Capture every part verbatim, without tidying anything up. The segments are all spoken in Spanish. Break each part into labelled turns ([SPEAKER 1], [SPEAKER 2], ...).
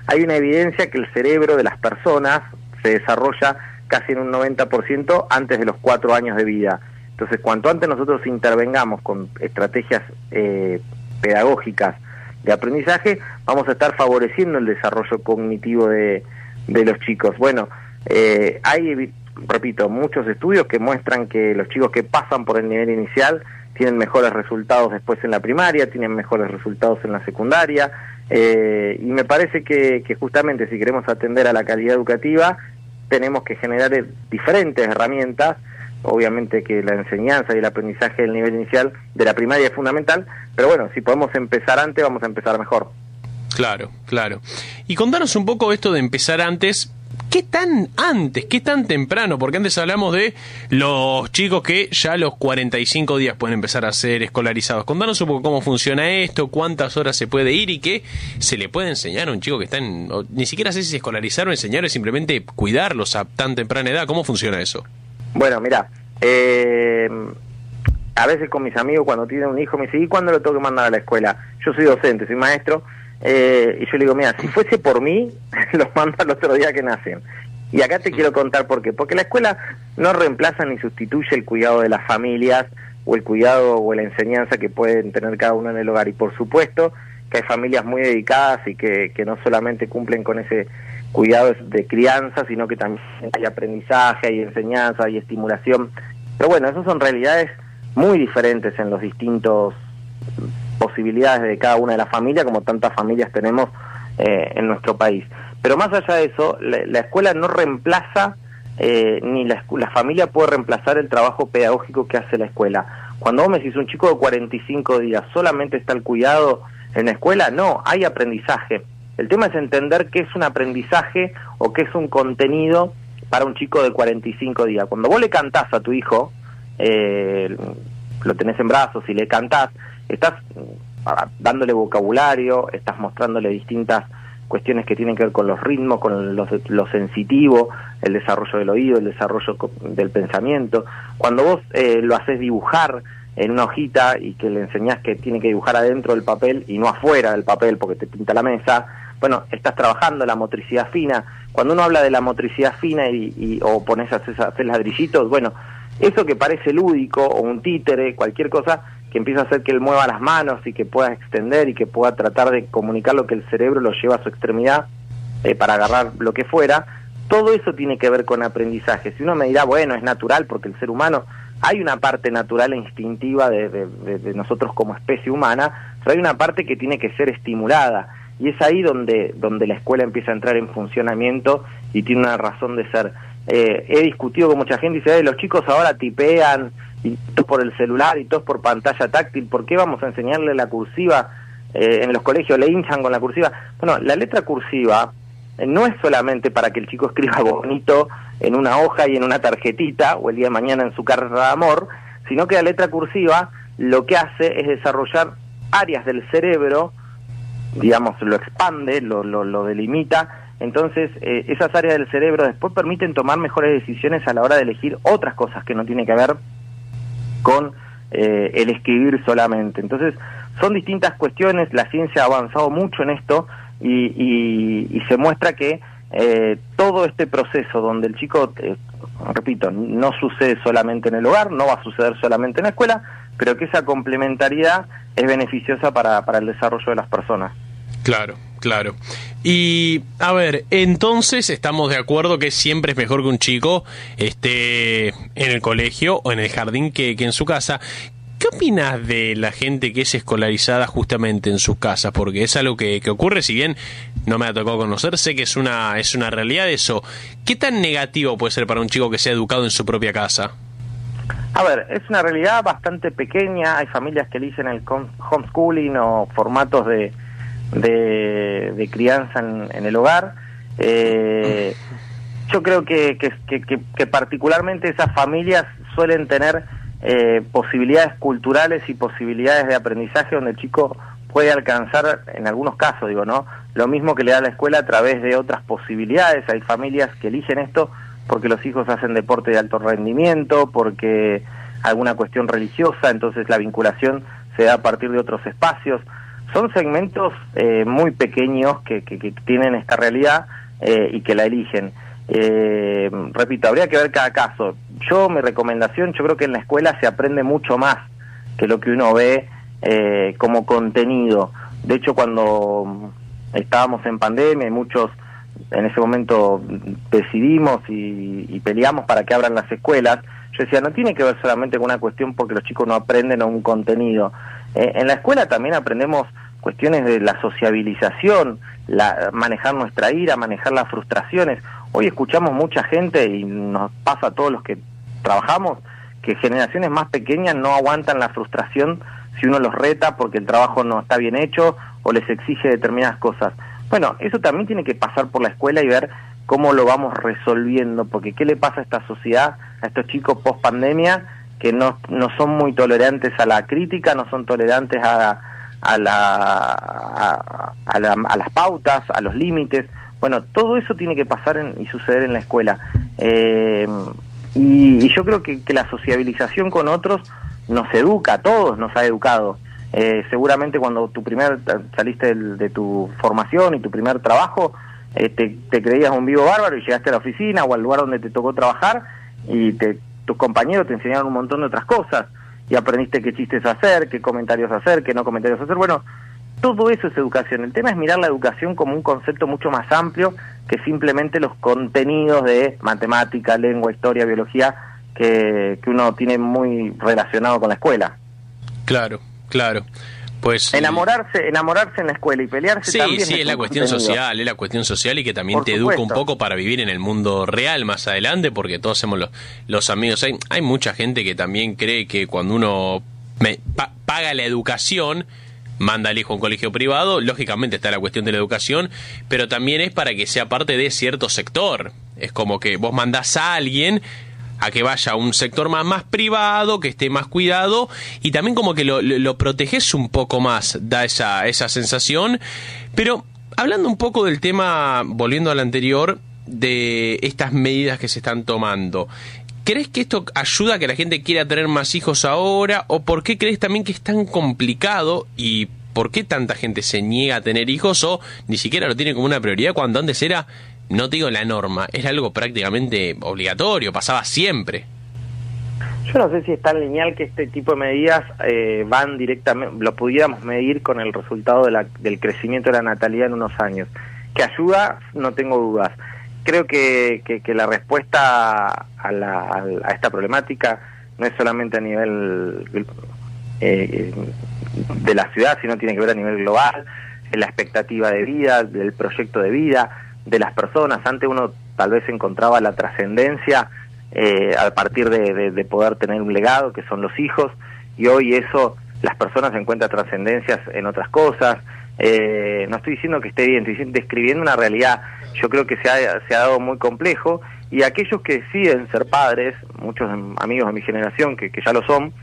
[SPEAKER 1] hay una evidencia que el cerebro de las personas se desarrolla casi en un noventa por ciento antes de los cuatro años de vida. Entonces, cuanto antes nosotros intervengamos con estrategias eh, pedagógicas de aprendizaje, vamos a estar favoreciendo el desarrollo cognitivo de, de los chicos. Bueno, eh, hay, repito, muchos estudios que muestran que los chicos que pasan por el nivel inicial tienen mejores resultados después en la primaria, tienen mejores resultados en la secundaria, eh, y me parece que, que justamente si queremos atender a la calidad educativa, tenemos que generar diferentes herramientas. Obviamente que la enseñanza y el aprendizaje del nivel inicial de la primaria es fundamental, pero bueno, si podemos empezar antes, vamos a empezar mejor.
[SPEAKER 2] Claro, claro. Y contanos un poco esto de empezar antes. ¿Qué tan antes? ¿Qué tan temprano? Porque antes hablamos de los chicos que ya a los cuarenta y cinco días pueden empezar a ser escolarizados. Contanos un poco cómo funciona esto, cuántas horas se puede ir y qué se le puede enseñar a un chico que está en... Ni siquiera sé si escolarizar o enseñar, es simplemente cuidarlos a tan temprana edad. ¿Cómo funciona eso?
[SPEAKER 1] Bueno, mira, eh, a veces con mis amigos cuando tienen un hijo me dicen, ¿y cuándo lo tengo que mandar a la escuela? Yo soy docente, soy maestro, eh, y yo le digo, mira, si fuese por mí, los mando al otro día que nacen. Y acá te quiero contar por qué. Porque la escuela no reemplaza ni sustituye el cuidado de las familias, o el cuidado o la enseñanza que pueden tener cada uno en el hogar. Y por supuesto que hay familias muy dedicadas y que, que no solamente cumplen con ese cuidado de crianza, sino que también hay aprendizaje, hay enseñanza, hay estimulación. Pero bueno, esas son realidades muy diferentes en los distintos posibilidades de cada una de las familias, como tantas familias tenemos eh, en nuestro país. Pero más allá de eso, la, la escuela no reemplaza, eh, ni la, la familia puede reemplazar el trabajo pedagógico que hace la escuela. Cuando vos me decís un chico de cuarenta y cinco días, ¿solamente está el cuidado en la escuela? No, hay aprendizaje. El tema es entender qué es un aprendizaje o qué es un contenido para un chico de cuarenta y cinco días. Cuando vos le cantás a tu hijo, eh, lo tenés en brazos y le cantás, estás dándole vocabulario, estás mostrándole distintas cuestiones que tienen que ver con los ritmos, con los, lo sensitivo, el desarrollo del oído, el desarrollo del pensamiento. Cuando vos eh, lo haces dibujar en una hojita y que le enseñás que tiene que dibujar adentro del papel y no afuera del papel porque te pinta la mesa, bueno, estás trabajando la motricidad fina. Cuando uno habla de la motricidad fina y, y o pones a hacer, a hacer ladrillitos, bueno, eso que parece lúdico o un títere, cualquier cosa que empieza a hacer que él mueva las manos y que pueda extender y que pueda tratar de comunicar lo que el cerebro lo lleva a su extremidad eh, para agarrar lo que fuera, todo eso tiene que ver con aprendizaje. Si uno me dirá, bueno, es natural porque el ser humano, hay una parte natural e instintiva de, de, de, de nosotros como especie humana, pero hay una parte que tiene que ser estimulada, y es ahí donde, donde la escuela empieza a entrar en funcionamiento y tiene una razón de ser. Eh, he discutido con mucha gente y dice, los chicos ahora tipean, y todo por el celular y todo por pantalla táctil, ¿por qué vamos a enseñarle la cursiva? Eh, en los colegios le hinchan con la cursiva. Bueno, la letra cursiva eh, no es solamente para que el chico escriba bonito en una hoja y en una tarjetita, o el día de mañana en su carrera de amor, sino que la letra cursiva lo que hace es desarrollar áreas del cerebro, digamos, lo expande, lo, lo, lo delimita. Entonces, eh, esas áreas del cerebro después permiten tomar mejores decisiones a la hora de elegir otras cosas que no tienen que ver con eh, el escribir solamente. Entonces, son distintas cuestiones, la ciencia ha avanzado mucho en esto y, y, y se muestra que eh, todo este proceso donde el chico, eh, repito, no sucede solamente en el hogar, no va a suceder solamente en la escuela, pero que esa complementariedad es beneficiosa para, para el desarrollo de las personas.
[SPEAKER 2] Claro, claro. Y, a ver, entonces estamos de acuerdo que siempre es mejor que un chico esté en el colegio o en el jardín que, que en su casa. ¿Qué opinas de la gente que es escolarizada justamente en sus casas? Porque es algo que, que ocurre, si bien no me ha tocado conocer, sé que es una, es una realidad eso. ¿Qué tan negativo puede ser para un chico que sea educado en su propia casa?
[SPEAKER 1] A ver, es una realidad bastante pequeña, hay familias que eligen el homeschooling o formatos de, de, de crianza en, en el hogar. Eh, yo creo que, que, que, que particularmente esas familias suelen tener eh, posibilidades culturales y posibilidades de aprendizaje donde el chico puede alcanzar, en algunos casos digo, ¿no?, lo mismo que le da la escuela a través de otras posibilidades. Hay familias que eligen esto porque los hijos hacen deporte de alto rendimiento, porque alguna cuestión religiosa, entonces la vinculación se da a partir de otros espacios. son segmentos eh, muy pequeños que, que, que tienen esta realidad eh, y que la eligen. Eh, repito, habría que ver cada caso. Yo, mi recomendación, yo creo que en la escuela se aprende mucho más que lo que uno ve eh, como contenido. De hecho, cuando estábamos en pandemia y muchos en ese momento decidimos y, y peleamos para que abran las escuelas, yo decía, no tiene que ver solamente con una cuestión porque los chicos no aprenden un contenido. Eh, en la escuela también aprendemos cuestiones de la sociabilización, la, manejar nuestra ira, manejar las frustraciones. Hoy escuchamos mucha gente, y nos pasa a todos los que trabajamos, que generaciones más pequeñas no aguantan la frustración si uno los reta porque el trabajo no está bien hecho o les exige determinadas cosas. Bueno, eso también tiene que pasar por la escuela y ver cómo lo vamos resolviendo, porque ¿qué le pasa a esta sociedad, a estos chicos post pandemia, que no, no son muy tolerantes a la crítica, no son tolerantes a, a, la, a, a, la, a las pautas, a los límites? Bueno, todo eso tiene que pasar en, y suceder en la escuela. Eh, y, y yo creo que, que la sociabilización con otros nos educa, a todos nos ha educado. Eh, seguramente cuando tu primer saliste del, de tu formación y tu primer trabajo, eh, te, te creías un vivo bárbaro y llegaste a la oficina o al lugar donde te tocó trabajar y te, tus compañeros te enseñaron un montón de otras cosas y aprendiste qué chistes hacer, qué comentarios hacer, qué no comentarios hacer. Bueno, todo eso es educación. El tema es mirar la educación como un concepto mucho más amplio que simplemente los contenidos de matemática, lengua, historia, biología que, que uno tiene muy relacionado con la escuela.
[SPEAKER 2] Claro, claro. Pues
[SPEAKER 1] enamorarse, enamorarse en la escuela y pelearse
[SPEAKER 2] sí,
[SPEAKER 1] también.
[SPEAKER 2] Sí, es, es la cuestión contenido. social, es la cuestión social y que también Por te supuesto. educa un poco para vivir en el mundo real más adelante, porque todos hacemos los, los amigos. Hay, hay mucha gente que también cree que cuando uno me, pa, paga la educación, manda al hijo a un colegio privado, lógicamente está la cuestión de la educación, pero también es para que sea parte de cierto sector. Es como que vos mandás a alguien a que vaya a un sector más, más privado, que esté más cuidado, y también como que lo, lo, lo proteges un poco más, da esa, esa sensación. Pero hablando un poco del tema, volviendo al anterior, de estas medidas que se están tomando, ¿crees que esto ayuda a que la gente quiera tener más hijos ahora? ¿O por qué crees también que es tan complicado y por qué tanta gente se niega a tener hijos o ni siquiera lo tiene como una prioridad cuando antes era, no te digo la norma, era algo prácticamente obligatorio, pasaba siempre?
[SPEAKER 1] Yo no sé si es tan lineal que este tipo de medidas eh, van directamente, lo pudiéramos medir con el resultado de la, del crecimiento de la natalidad en unos años. ¿Que ayuda? No tengo dudas. Creo que, que, que la respuesta a, la, a esta problemática no es solamente a nivel eh, de la ciudad, sino tiene que ver a nivel global, en la expectativa de vida, del proyecto de vida de las personas. Antes uno tal vez encontraba la trascendencia eh, a partir de, de, de poder tener un legado, que son los hijos, y hoy eso, las personas encuentran trascendencias en otras cosas. Eh, no estoy diciendo que esté bien, estoy describiendo una realidad. Yo creo que se ha, se ha dado muy complejo, y aquellos que deciden ser padres, muchos amigos de mi generación que, que ya lo son,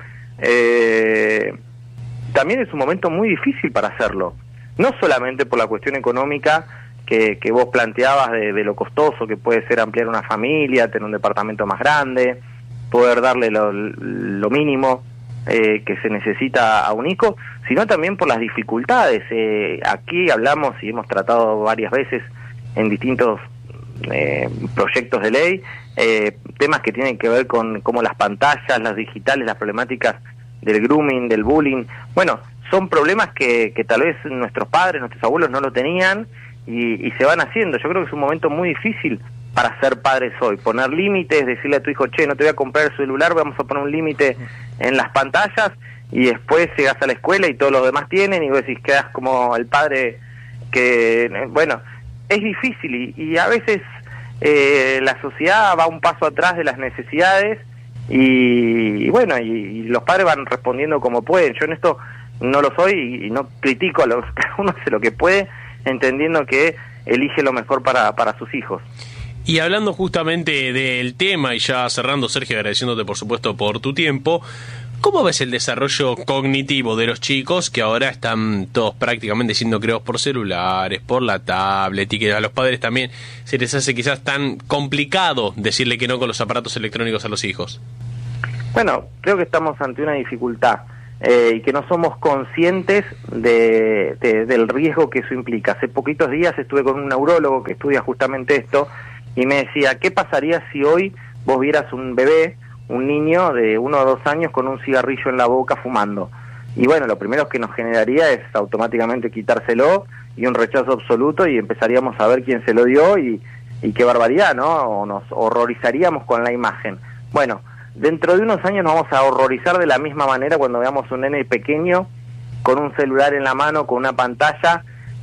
[SPEAKER 1] eh, también es un momento muy difícil para hacerlo, no solamente por la cuestión económica que, que vos planteabas de, de lo costoso que puede ser ampliar una familia, tener un departamento más grande, poder darle lo, lo mínimo eh, que se necesita a un hijo, sino también por las dificultades. Eh, aquí hablamos y hemos tratado varias veces en distintos eh, proyectos de ley, eh, temas que tienen que ver con cómo las pantallas, las digitales, las problemáticas del grooming, del bullying. Bueno, son problemas que, que tal vez nuestros padres, nuestros abuelos no lo tenían y, y se van haciendo. Yo creo que es un momento muy difícil para ser padres hoy. Poner límites, decirle a tu hijo, che, no te voy a comprar el celular, vamos a poner un límite en las pantallas, y después llegas a la escuela y todos los demás tienen y vos decís, quedás como el padre que, bueno, es difícil y, y a veces eh, la sociedad va un paso atrás de las necesidades y, y bueno, y, y los padres van respondiendo como pueden. Yo en esto no lo soy y, y no critico a los, cada uno hace lo que puede, entendiendo que elige lo mejor para, para sus hijos.
[SPEAKER 2] Y hablando justamente del tema, y ya cerrando, Sergio, agradeciéndote por supuesto por tu tiempo, ¿cómo ves el desarrollo cognitivo de los chicos que ahora están todos prácticamente siendo creados por celulares, por la tablet, y que a los padres también se les hace quizás tan complicado decirle que no con los aparatos electrónicos a los hijos?
[SPEAKER 1] Bueno, creo que estamos ante una dificultad. eh, y que no somos conscientes de, de, del riesgo que eso implica. Hace poquitos días estuve con un neurólogo que estudia justamente esto y me decía, ¿qué pasaría si hoy vos vieras un bebé, un niño de uno o dos años con un cigarrillo en la boca fumando? Y bueno, lo primero que nos generaría es automáticamente quitárselo y un rechazo absoluto, y empezaríamos a ver quién se lo dio y, y qué barbaridad, ¿no? O nos horrorizaríamos con la imagen. Bueno, dentro de unos años nos vamos a horrorizar de la misma manera cuando veamos un nene pequeño con un celular en la mano, con una pantalla,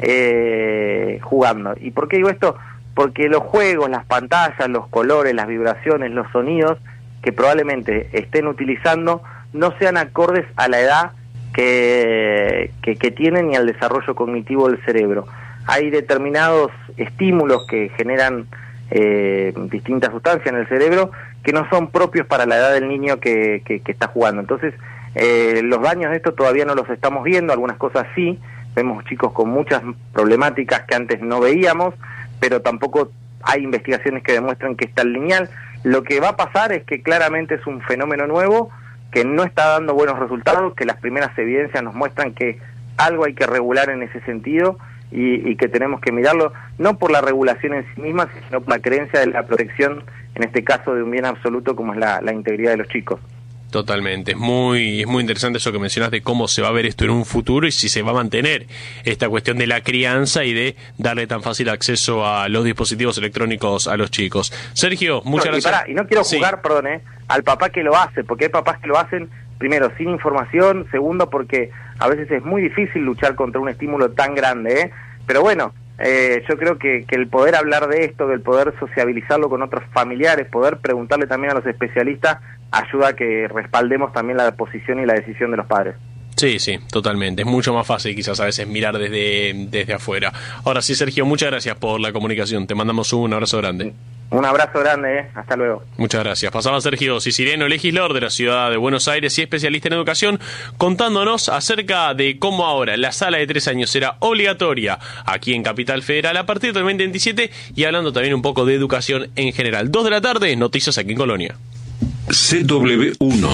[SPEAKER 1] eh, jugando. ¿Y por qué digo esto? Porque los juegos, las pantallas, los colores, las vibraciones, los sonidos que probablemente estén utilizando no sean acordes a la edad que, que, que tienen y al desarrollo cognitivo del cerebro. Hay determinados estímulos que generan eh, distintas sustancias en el cerebro que no son propios para la edad del niño que, que, que está jugando. Entonces, eh, los daños de esto todavía no los estamos viendo, algunas cosas sí, vemos chicos con muchas problemáticas que antes no veíamos, pero tampoco hay investigaciones que demuestran que es tan lineal. Lo que va a pasar es que claramente es un fenómeno nuevo, que no está dando buenos resultados, que las primeras evidencias nos muestran que algo hay que regular en ese sentido y, y que tenemos que mirarlo, no por la regulación en sí misma, sino por la creencia de la protección, en este caso de un bien absoluto como es la, la integridad de los chicos.
[SPEAKER 2] Totalmente, es muy, es muy interesante eso que mencionas de cómo se va a ver esto en un futuro y si se va a mantener esta cuestión de la crianza y de darle tan fácil acceso a los dispositivos electrónicos a los chicos. Sergio, muchas
[SPEAKER 1] no,
[SPEAKER 2] gracias.
[SPEAKER 1] Y, pará, y no quiero jugar,
[SPEAKER 2] sí.
[SPEAKER 1] perdón, eh, al papá que lo hace, porque hay papás que lo hacen, primero, sin información, segundo, porque a veces es muy difícil luchar contra un estímulo tan grande, ¿eh? Pero bueno, eh, yo creo que, que el poder hablar de esto, el poder sociabilizarlo con otros familiares, poder preguntarle también a los especialistas, ayuda a que respaldemos también la posición y la decisión de los padres.
[SPEAKER 2] Sí, sí, totalmente. Es mucho más fácil quizás a veces mirar desde, desde afuera. Ahora sí, Sergio, muchas gracias por la comunicación. Te mandamos un abrazo grande.
[SPEAKER 1] Un abrazo grande, ¿eh? Hasta luego.
[SPEAKER 2] Muchas gracias. Pasaba Sergio Siciliano, legislador de la ciudad de Buenos Aires y especialista en educación, contándonos acerca de cómo ahora la sala de tres años será obligatoria aquí en Capital Federal a partir del veinte veintisiete y hablando también un poco de educación en general. Dos de la tarde, noticias aquí en Colonia.
[SPEAKER 3] C W uno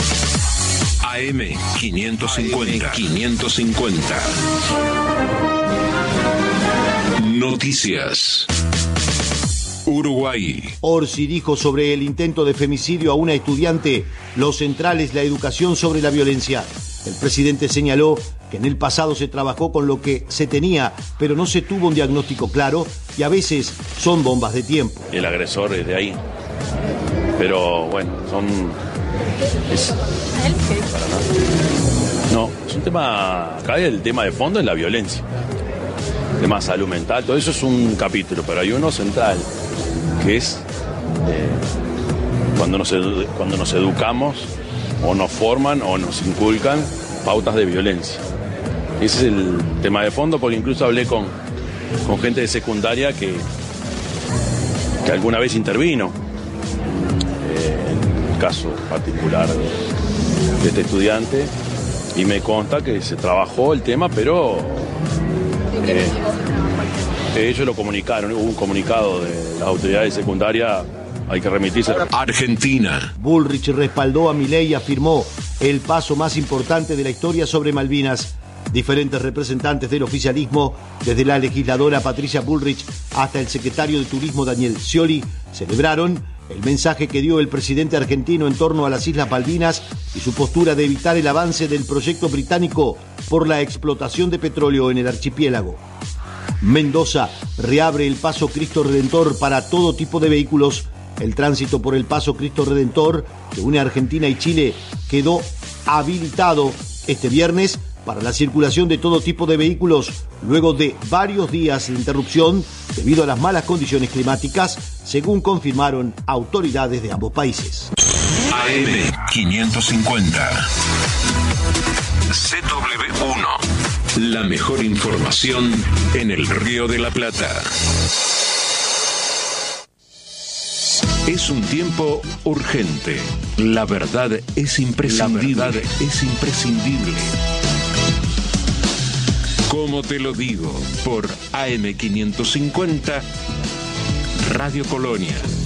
[SPEAKER 3] A M quinientos cincuenta quinientos cincuenta Noticias. Uruguay.
[SPEAKER 4] Orsi dijo sobre el intento de femicidio a una estudiante: lo central es la educación sobre la violencia. El presidente señaló que en el pasado se trabajó con lo que se tenía, pero no se tuvo un diagnóstico claro y a veces son bombas de tiempo.
[SPEAKER 5] El agresor es de ahí. Pero bueno, son... Es, para nada. No, es un tema... Acá el tema de fondo es la violencia. El tema de salud mental, todo eso es un capítulo, pero hay uno central, que es eh, cuando, nos edu- cuando nos educamos o nos forman o nos inculcan pautas de violencia. Ese es el tema de fondo, porque incluso hablé con, con gente de secundaria que, que alguna vez intervino. Caso particular de este estudiante y me consta que se trabajó el tema, pero eh, ellos lo comunicaron, hubo un comunicado de las autoridades secundarias, hay que remitirse.
[SPEAKER 3] Argentina.
[SPEAKER 4] Bullrich respaldó a Milei y afirmó: el paso más importante de la historia sobre Malvinas. Diferentes representantes del oficialismo, desde la legisladora Patricia Bullrich hasta el secretario de Turismo Daniel Scioli, celebraron el mensaje que dio el presidente argentino en torno a las Islas Malvinas y su postura de evitar el avance del proyecto británico por la explotación de petróleo en el archipiélago. Mendoza reabre el Paso Cristo Redentor para todo tipo de vehículos. El tránsito por el Paso Cristo Redentor, que une Argentina y Chile, quedó habilitado este viernes para la circulación de todo tipo de vehículos, luego de varios días de interrupción debido a las malas condiciones climáticas, según confirmaron autoridades de ambos países.
[SPEAKER 3] A M quinientos cincuenta C W uno La mejor información en el Río de la Plata. Es un tiempo urgente. La verdad es imprescindible. La verdad es imprescindible. Como te lo digo, por A M quinientos cincuenta, Radio Colonia.